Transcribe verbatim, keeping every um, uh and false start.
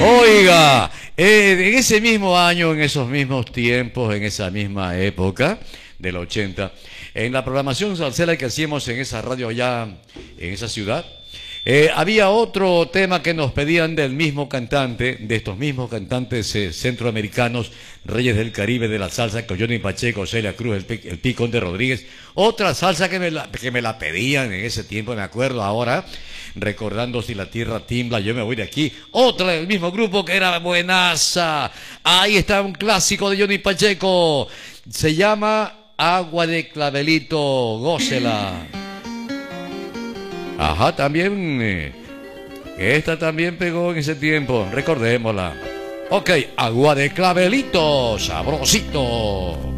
Oiga, eh, en ese mismo año, en esos mismos tiempos, en esa misma época del ochenta, en la programación salsera que hacíamos en esa radio allá, en esa ciudad, eh, había otro tema que nos pedían del mismo cantante, de estos mismos cantantes eh, centroamericanos, Reyes del Caribe de la salsa, con Johnny Pacheco, Celia Cruz, el, Pi- el Picón de Rodríguez. Otra salsa que me, la, que me la pedían en ese tiempo, me acuerdo ahora, recordando Si la tierra tiembla, yo me voy de aquí. Otra del mismo grupo que era buenaza. Ahí está un clásico de Johnny Pacheco. Se llama Agua de Clavelito, gócela. Ajá, también, eh, esta también pegó en ese tiempo, recordémosla. Ok, Agua de Clavelito, sabrosito.